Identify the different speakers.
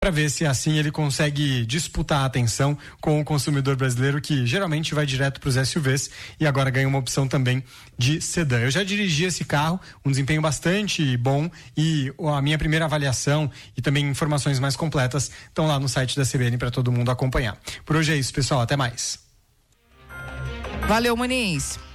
Speaker 1: para ver se assim ele consegue disputar a atenção com o consumidor brasileiro, que geralmente vai direto para os SUVs e agora ganha uma opção também de sedã. Eu já dirigi esse carro, um desempenho bastante bom, e a minha primeira avaliação e também informações mais completas estão lá no site da CBN para todo mundo acompanhar. Por hoje é isso, pessoal, até mais.
Speaker 2: Valeu, Muniz.